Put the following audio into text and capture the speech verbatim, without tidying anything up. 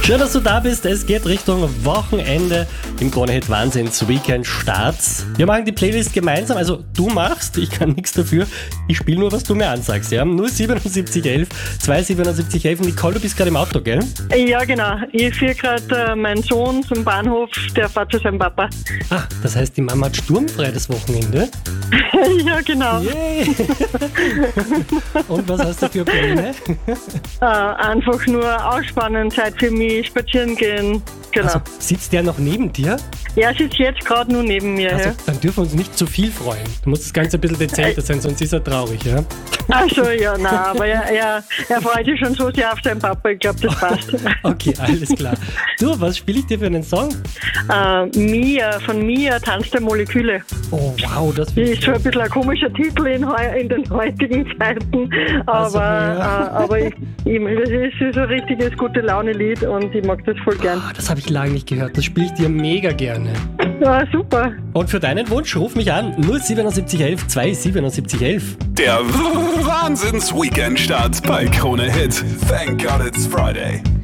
Schön, dass du da bist. Es geht Richtung Wochenende im Krone-Hit Wahnsinns Weekend Starts. Wir machen die Playlist gemeinsam. Also du machst, ich kann nichts dafür. Ich spiele nur, was du mir ansagst. Ja? null siebenundsiebzig elf zweihundertsiebenundsiebzig elf. Nicole, du bist gerade im Auto, gell? Ja, genau. Ich führe gerade äh, meinen Sohn zum Bahnhof, der fährt zu seinem Papa. Ah, das heißt, die Mama hat sturmfrei das Wochenende? Ja, genau. Yay! Und was hast du für Pläne? Äh, einfach nur ausspannen, Zeit für mich, spazieren gehen. Genau. Also, sitzt der noch neben dir? Er sitzt jetzt gerade nur neben mir. Also, Ja. dann dürfen wir uns nicht zu viel freuen. Du musst das Ganze ein bisschen dezenter sein, sonst ist er traurig, ja? Ach so, ja, nein, aber er, er, er freut sich schon so sehr auf seinen Papa. Ich glaube, das passt. Okay, alles klar. Du, was spiele ich dir für einen Song? äh, Mia, von Mia, Tanz der Moleküle. Oh, wow, das Das finde ist ich schon ein bisschen ein komischer Titel in, heu- in den heutigen Zeiten, aber, Also, ja. äh, aber ich, ich, das ist so ein richtiges gute Laune-Lied und ich mag das voll gern. Ah, das habe ich lange nicht gehört. Das spiele ich dir mega gerne. Ja, super. Und für deinen Wunsch, ruf mich an. null siebenundsiebzig elf zweihundertsiebenundsiebzig elf. Der Wahnsinns Weekend Start bei Krone Hit. Thank God it's Friday.